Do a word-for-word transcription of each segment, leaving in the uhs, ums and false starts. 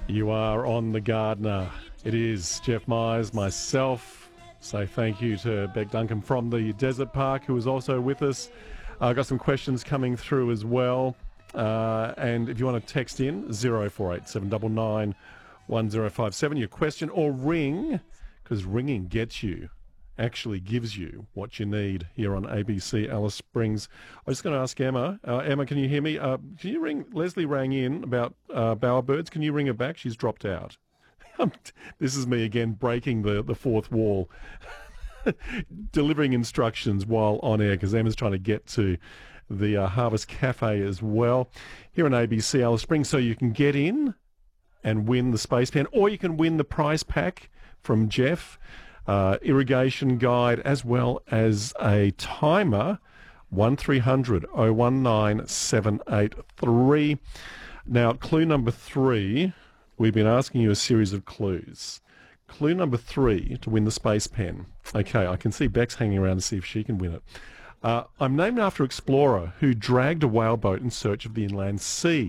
You are on The Gardener. It is Jeff Myers, myself. Say thank you to Beck Duncan from the Desert Park, who is also with us. I've uh, got some questions coming through as well. Uh, and if you want to text in, zero four eight seven nine nine one zero five seven, your question, or ring, because ringing gets you, actually gives you what you need here on A B C Alice Springs. I was going to ask Emma. Uh, Emma, can you hear me? Uh, can you ring? Leslie rang in about uh, bowerbirds. Can you ring her back? She's dropped out. This is me again breaking the, the fourth wall, delivering instructions while on air, because Emma's trying to get to the uh, Harvest Cafe as well here on A B C Alice Springs, so you can get in and win the Space Pen, or you can win the prize pack from Jeff. Uh, irrigation guide, as well as a timer, one three hundred oh one nine seven eight three. Now, clue number three, we've been asking you a series of clues. Clue number three to win the Space Pen. Okay, I can see Beck's hanging around to see if she can win it. Uh, I'm named after an explorer who dragged a whaleboat in search of the inland sea.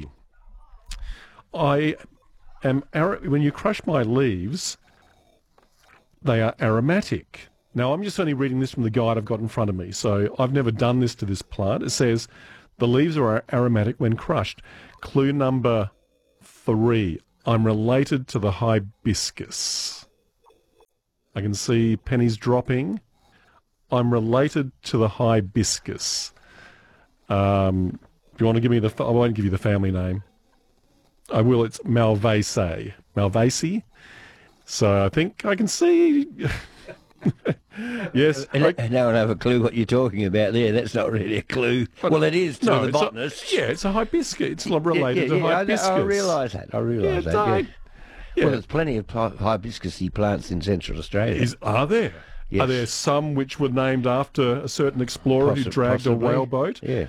I am, when you crush my leaves, they are aromatic. Now, I'm just only reading this from the guide I've got in front of me, so I've never done this to this plant. It says the leaves are aromatic when crushed. Clue number three, I'm related to the hibiscus. I can see pennies dropping. I'm related to the hibiscus. Um, do you want to give me the... I won't give you the family name. I will. It's Malvaceae. Malvaceae. So I think I can see. Yes. I, I don't have a clue what you're talking about there. That's not really a clue. But well, it is to no, the botanist. A, yeah, it's a hibiscus. It's not related yeah, yeah, to yeah, hibiscus. I, I realise that. I realise yeah, that. Yeah. Yeah. Well, there's plenty of hibiscusy plants in Central Australia. Is, are there? Yes. Are there some which were named after a certain explorer Possi- who dragged possibly. a whaleboat? Yeah.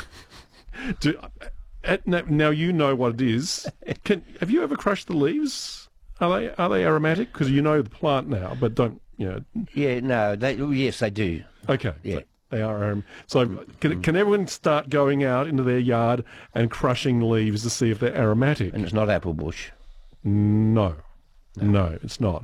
Do, at, now you know what it is. Can, have you ever crushed the leaves? Are they are they aromatic? Because you know the plant now, but don't you know? Yeah, no. They, yes, they do. Okay. Yeah, so they are. Um, so can can everyone start going out into their yard and crushing leaves to see if they're aromatic? And it's not apple bush. No, no, no it's not.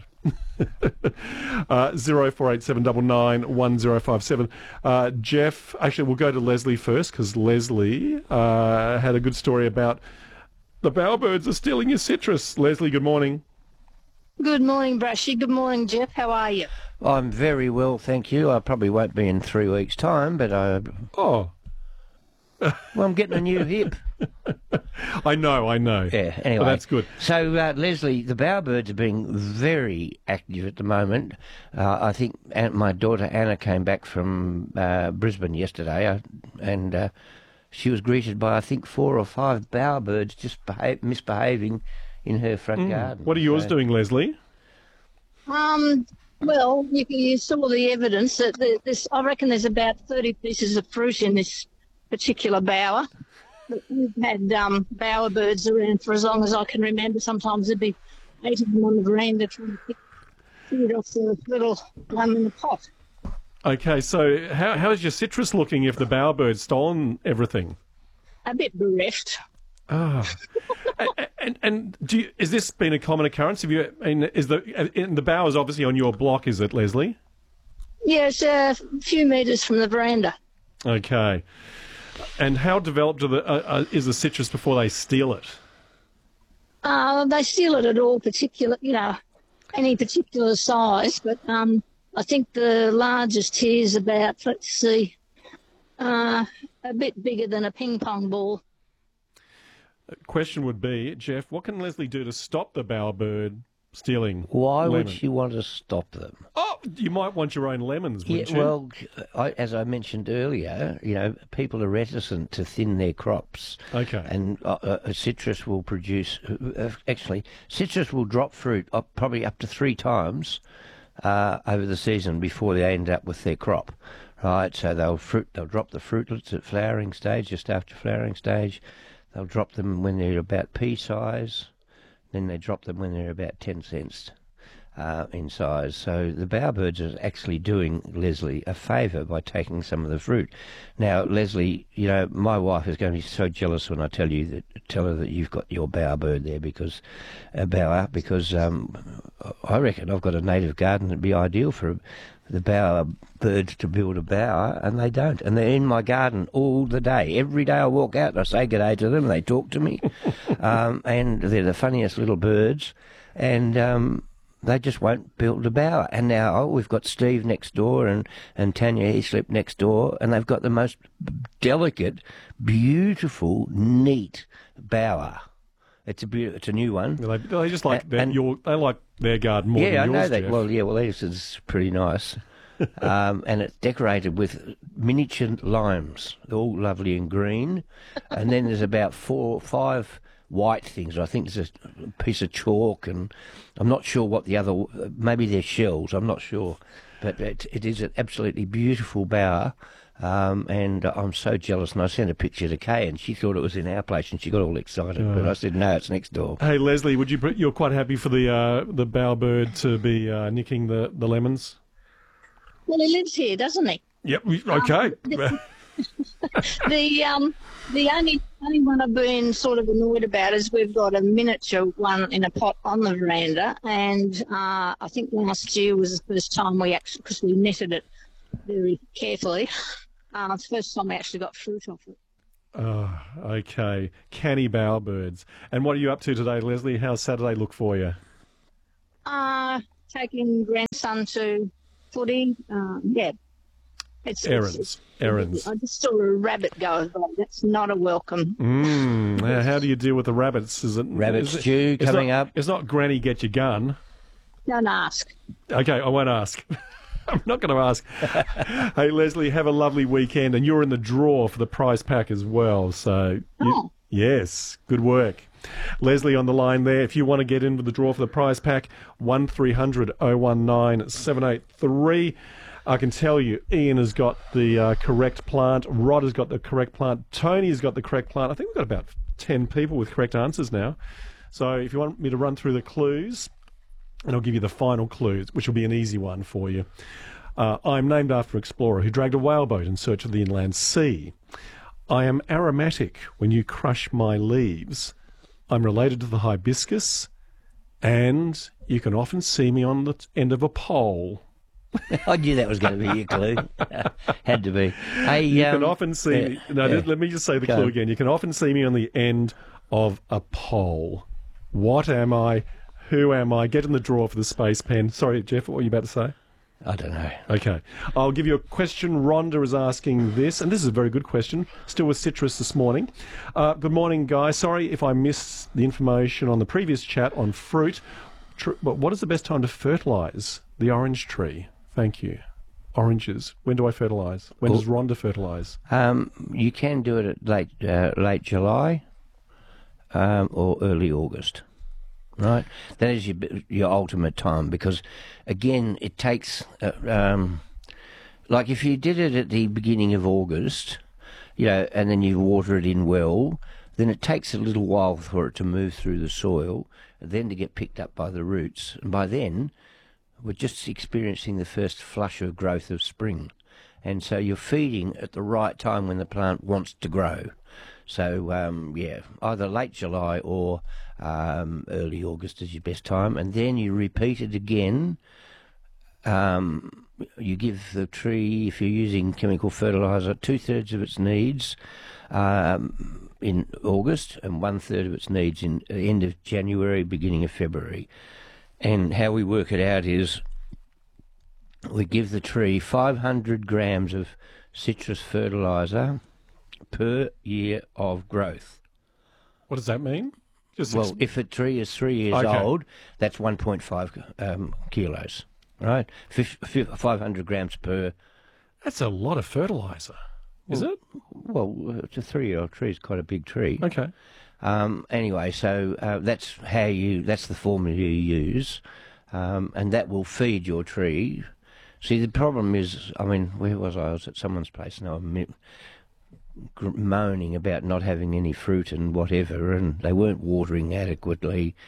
uh, zero four eight seven nine nine one zero five seven. Uh, Jeff, actually, we'll go to Leslie first because Leslie uh, had a good story about the bowerbirds are stealing your citrus. Leslie, good morning. Good morning, Brashy. Good morning, Jeff. How are you? I'm very well, thank you. I probably won't be in three weeks' time, but I... Oh. Well, I'm getting a new hip. I know, I know. Yeah, anyway. But that's good. So, uh, Leslie, the bowerbirds are being very active at the moment. Uh, I think my daughter Anna came back from uh, Brisbane yesterday, uh, and uh, she was greeted by, I think, four or five bowerbirds just beha- misbehaving in her front mm. garden. What are yours so, doing, Leslie? Um... Well, you, you saw the evidence that the, this. I reckon there's about thirty pieces of fruit in this particular bower. We've had um, bowerbirds around for as long as I can remember. Sometimes there'd be eight of them on the veranda trying to pick food off the little one in the pot. Okay, so how how's your citrus looking if the bowerbird's stolen everything? A bit bereft. Ah, and, and and do you, is this been a common occurrence? Have you? I mean, is the in the bower's obviously on your block? Is it, Leslie? Yes, a few metres from the veranda. Okay, and how developed are the, uh, uh, is the citrus before they steal it? Uh, they steal it at all particular, you know, any particular size. But um, I think the largest here is about, let's see, uh, a bit bigger than a ping pong ball. Question would be, Jeff, what can Leslie do to stop the bowerbird stealing Why lemon? would she want to stop them? Oh, you might want your own lemons, wouldn't yeah, you? Well, I, as I mentioned earlier, you know, people are reticent to thin their crops. Okay. And uh, uh, citrus will produce, uh, actually, citrus will drop fruit up, probably up to three times uh, over the season before they end up with their crop. Right, so they'll fruit, they'll drop the fruitlets at flowering stage, just after flowering stage. They'll drop them when they're about pea size. Then they drop them when they're about ten cents. uh, in size. So the bowerbirds are actually doing Leslie a favour by taking some of the fruit. Now, Leslie, you know, my wife is going to be so jealous when I tell you that tell her that you've got your bowerbird there because a bower because um, I reckon I've got a native garden that'd be ideal for the bower birds to build a bower, and they don't. And they're in my garden all the day. Every day I walk out and I say good day to them, and they talk to me. um, and they're the funniest little birds. And um, they just won't build a bower. And now oh, we've got Steve next door and, and Tanya Heaslip next door, and they've got the most delicate, beautiful, neat bower. It's a be- it's a new one. They, they just like And- their, and- your, they like their garden more Yeah, I than know yours, that. Jeff. Well, yeah, well, this is pretty nice. um, and it's decorated with miniature limes, They're all lovely and green. And then there's about four, five white things. I think there's a piece of chalk, and I'm not sure what the other. Maybe they're shells. I'm not sure, but it, it is an absolutely beautiful bower. Um, and I'm so jealous, and I sent a picture to Kay, and she thought it was in our place, and she got all excited. But I said, no, it's next door. Hey, Leslie, would you? pr- You're quite happy for the uh, the bowerbird to be uh, nicking the, the lemons? Well, he lives here, doesn't he? Yep. we- Okay. The um, the only only one I've been sort of annoyed about is we've got a miniature one in a pot on the veranda, and uh, I think last year was the first time we actually, because we netted it very carefully, uh, it's the first time we actually got fruit off it. Oh, okay. Canny bowerbirds. And what are you up to today, Leslie? How's Saturday look for you? Uh, taking grandson to footy, um, yeah. It's, Errands. It's, Errands. I just saw a rabbit go by. That's not a welcome. Mm, now, how do you deal with the rabbits? Is it Rabbit is it- stew it's coming not- up. It's not Granny get your gun. Don't ask. Okay, I won't ask. I'm not going to ask. Hey, Leslie, have a lovely weekend, and you're in the draw for the prize pack as well. So, you- Oh. yes, good work. Leslie on the line there. If you want to get into the draw for the prize pack, one three hundred oh one nine seven eight three. I can tell you, Ian has got the uh, correct plant. Rod has got the correct plant. Tony has got the correct plant. I think we've got about ten people with correct answers now. So if you want me to run through the clues, and I'll give you the final clues, which will be an easy one for you. Uh, I'm named after an explorer who dragged a whaleboat in search of the inland sea. I am aromatic when you crush my leaves. I'm related to the hibiscus, and you can often see me on the t- end of a pole. I knew that was going to be your clue. Had to be. Hey, You um, can often see yeah, me. No, yeah. let me just say the Go clue on. again. You can often see me on the end of a pole. What am I? Who am I? Get in the draw for the space pen. Sorry, Jeff, what were you about to say? I don't know. Okay. I'll give you a question. Rhonda is asking this, and this is a very good question. Still with citrus this morning. Uh, good morning, guys. Sorry if I missed the information on the previous chat on fruit. Tr- but what is the best time to fertilise the orange tree? Thank you. Oranges. When do I fertilise? When does Rhonda fertilise? Um, you can do it at late uh, late July um, or early August, right? That is your your ultimate time because, again, it takes uh, um, like if you did it at the beginning of August, you know, and then you water it in well, then it takes a little while for it to move through the soil, and then to get picked up by the roots, and by then we're just experiencing the first flush of growth of spring. And so you're feeding at the right time when the plant wants to grow. So, um, yeah, either late July or um, early August is your best time. And then you repeat it again. Um, you give the tree, if you're using chemical fertiliser, two-thirds of its needs um, in August and one-third of its needs in the end of January, beginning of February. And how we work it out is we give the tree five hundred grams of citrus fertiliser per year of growth. What does that mean? Just Well, ex- if a tree is three years Okay. old, that's one point five um, kilos, right? Fif- fif- five hundred grams per. that's a lot of fertiliser, is it? Well, it's a three-year-old tree. It's quite a big tree. Okay. Um, anyway, so uh, that's how you. That's the formula you use, um, and that will feed your tree. See, the problem is, I mean, where was I? I was at someone's place, and I was mi- gr- moaning about not having any fruit and whatever, and they weren't watering adequately.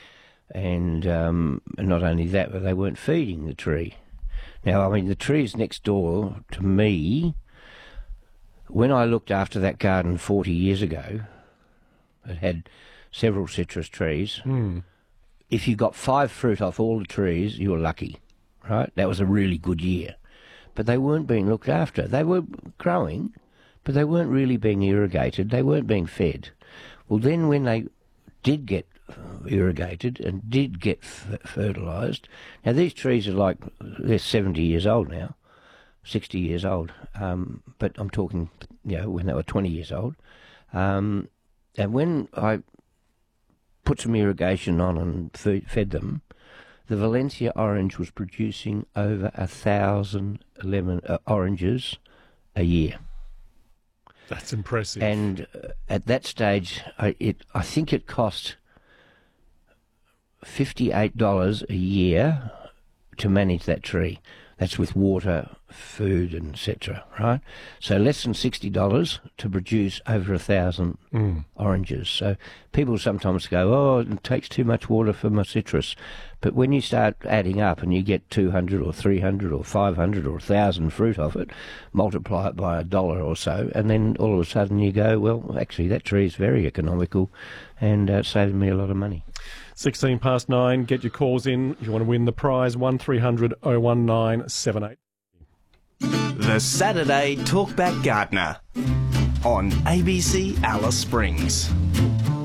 And um, not only that, but they weren't feeding the tree. Now, I mean, the trees next door to me, when I looked after that garden forty years ago, it had several citrus trees. Mm. If you got five fruit off all the trees, you were lucky, right? That was a really good year. But they weren't being looked after. They were growing, but they weren't really being irrigated. They weren't being fed. Well, then when they did get irrigated and did get f- fertilised, now these trees are like, they're seventy years old now, sixty years old, um, but I'm talking, you know, when they were twenty years old. Um, and when I put some irrigation on and fe- fed them, the Valencia orange was producing over a thousand lemon uh, oranges a year. That's impressive. And uh, at that stage, I, it I think it cost fifty-eight dollars a year to manage that tree. That's with water, food, and et cetera, right? So less than sixty dollars to produce over a thousand mm. oranges. So people sometimes go, oh, it takes too much water for my citrus. But when you start adding up and you get two hundred or three hundred or five hundred or one thousand fruit off it, multiply it by a dollar or so, and then all of a sudden you go, well, actually that tree is very economical and uh, saving me a lot of money. sixteen past nine, get your calls in. If you want to win the prize, one three hundred oh one nine seven eight. The Saturday Talkback Gardener on A B C Alice Springs.